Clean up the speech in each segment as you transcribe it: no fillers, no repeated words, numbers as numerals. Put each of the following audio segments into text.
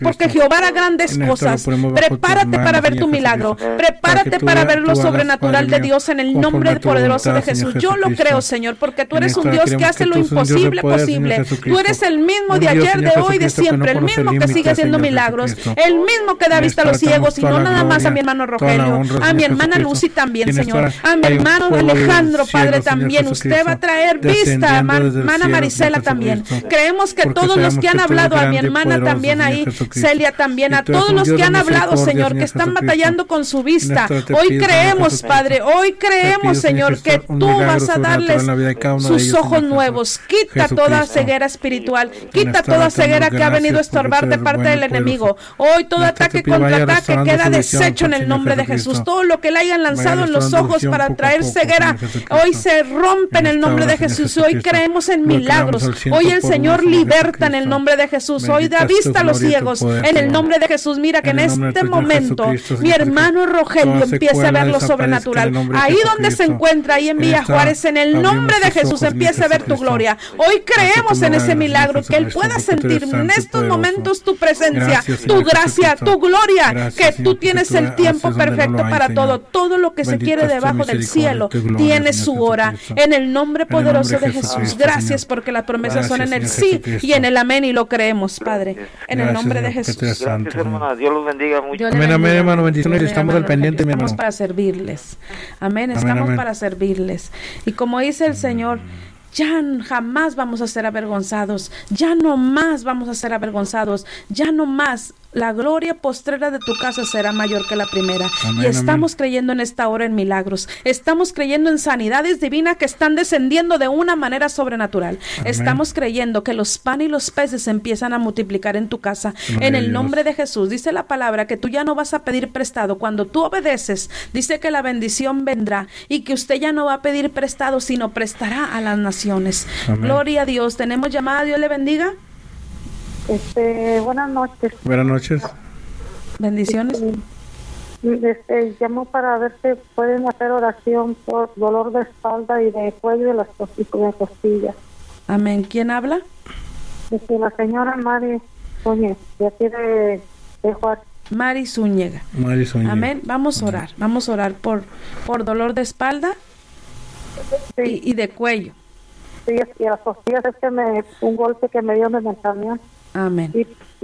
porque Jehová hará grandes cosas. Prepárate para ver tu milagro, prepárate para ver lo sobrenatural de Dios en el nombre poderoso de Jesús. Yo lo creo, Señor, porque tú eres un Dios que hace lo imposible posible. Tú eres el mismo de ayer, de hoy, de siempre, el mismo que sigue haciendo milagros, el mismo que da vista a los ciegos, y no nada más a mi hermano Rogelio, a mi hermana Lucy también, Señor, a mi hermano Alejandro, Padre, también. Usted va a traer vista, hermana Marisela también. Creemos que todos los que han hablado, a mi hermana también ahí, Celia también, a todos los que han hablado, Señor, que están batallando con su vista, hoy creemos, Padre, hoy creemos, Señor, que tú vas a darles sus ojos nuevos. Quita toda ceguera espiritual, quita toda ceguera que ha venido a estorbar de parte del enemigo. Hoy todo ataque contra ataque queda deshecho en el nombre de Jesús. Todo lo que le hayan lanzado en los ojos para traer ceguera, hoy se rompe en el nombre de Jesús. Hoy creemos en milagros. Hoy el Señor liberta en el nombre de Jesús. Hoy da vista a los ciegos en el nombre de Jesús. Mira que en este momento mi hermano Rogelio empieza a ver lo sobrenatural. Ahí donde se encuentra, ahí en Villa Juárez, en el nombre de Jesús empieza a ver tu gloria. Hoy creemos en ese milagro, que Él pueda sentir en estos momentos tu presencia, tu gracia, tu gloria, que tú tienes el tiempo perfecto para todo. Todo lo que se quiere debajo del cielo tiene su hora. En el nombre poderoso de Jesús. Gracias, porque las promesas son en el sí y en el amén, y lo creemos, Padre. En el nombre de Jesús. Gracias, hermana. Dios los bendiga mucho. Amén, amén, hermano. Bendiciones. Estamos al pendiente, mi hermano. Estamos para servirles. Amén. Estamos para servirles. Y como dice el Señor, ya jamás vamos a ser avergonzados, ya no más vamos a ser avergonzados, ya no más. La gloria postrera de tu casa será mayor que la primera. Amén, y estamos creyendo en esta hora en milagros. Estamos creyendo en sanidades divinas que están descendiendo de una manera sobrenatural. Amén. Estamos creyendo que los panes y los peces empiezan a multiplicar en tu casa. Gloria en el nombre de Jesús. Dice la palabra que tú ya no vas a pedir prestado. Cuando tú obedeces, dice que la bendición vendrá y que usted ya no va a pedir prestado, sino prestará a las naciones. Amén. Gloria a Dios. ¿Tenemos llamada? Dios le bendiga. Buenas noches. Buenas noches. Bendiciones. Llamo para ver si pueden hacer oración por dolor de espalda y de cuello de las costillas. Amén. ¿Quién habla? La señora Mari Zúñiga, de aquí de Juárez. Mari Zúñiga. Mari Zúñiga. Amén. Vamos a orar. Vamos a orar por dolor de espalda, sí, y de cuello. Sí, y a las costillas es que un golpe que me dio en el camión. Amén.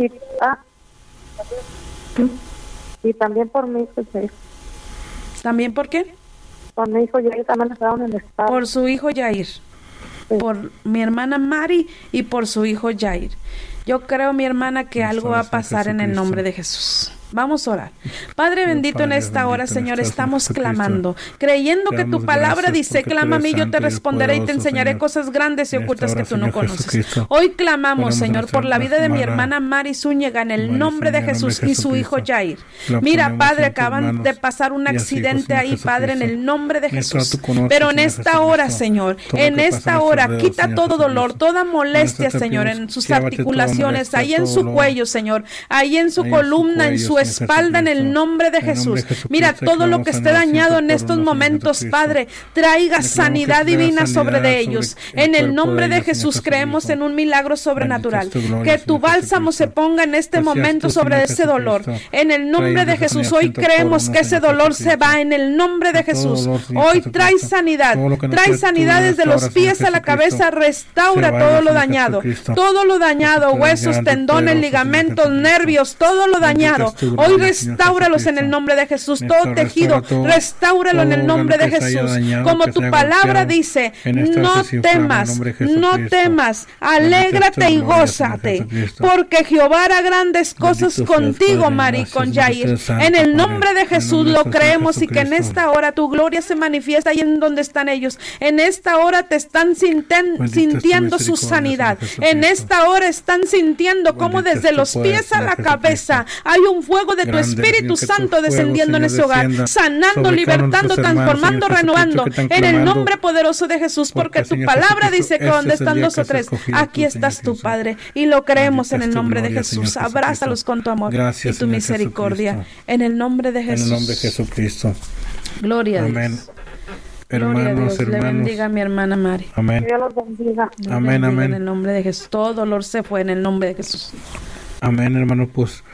Y también por mi hijo Jair. ¿También por qué? Por mi hijo Jair, también estaba en el estado. Por su hijo Jair. Sí. Por mi hermana Mari y por su hijo Jair. Yo creo, mi hermana, que algo va a pasar en el nombre de Jesús. Vamos a orar. Padre bendito, en esta hora, Señor, estamos clamando, creyendo que tu palabra dice, clama a mí, yo te responderé y te enseñaré cosas grandes y ocultas que tú no conoces. Hoy clamamos, Señor, por la vida de mi hermana Mari Zúñiga, en el nombre de Jesús, y su hijo Jair. Mira, Padre, acaban de pasar un accidente ahí, Padre, en el nombre de Jesús. Pero en esta hora, Señor, en esta hora, quita todo dolor, toda molestia, Señor, en sus articulaciones, ahí en su cuello, Señor, ahí en su columna, en su espalda, en el nombre de Jesús. Mira, todo lo que esté dañado en estos momentos, Padre, traiga sanidad divina sobre de ellos. En el nombre de Jesús creemos en un milagro sobrenatural. Que tu bálsamo se ponga en este momento sobre ese dolor. En el nombre de Jesús, hoy creemos que ese dolor se va en el nombre de Jesús. Hoy trae sanidad desde los pies a la cabeza, restaura todo lo dañado, huesos, tendones, ligamentos, nervios, todo lo dañado. Hoy restáuralos en el nombre de Jesús, todo tejido, restáuralo en el nombre de Jesús. Como tu palabra dice, no temas, alégrate y gózate, porque Jehová hará grandes cosas contigo, Mari, con Jair. En el nombre de Jesús lo creemos, y que en esta hora tu gloria se manifiesta ahí en donde están ellos. En esta hora te están sintiendo su sanidad. En esta hora están sintiendo como desde los pies a la cabeza hay un fuego de tu Espíritu Santo descendiendo en ese hogar, sanando, libertando, transformando, renovando, en el nombre poderoso de Jesús, porque tu palabra dice que donde están dos o tres, aquí estás tú, Padre, y lo creemos en el nombre de Jesús. Abrázalos con tu amor y tu misericordia, en el nombre de Jesús. En el nombre de Jesucristo. Gloria a Dios. Amén. Hermanos, le bendiga a mi hermana Mari. Amén. Dios los bendiga. Amén, amén. En el nombre de Jesús. Todo dolor se fue en el nombre de Jesús. Amén, hermano, pues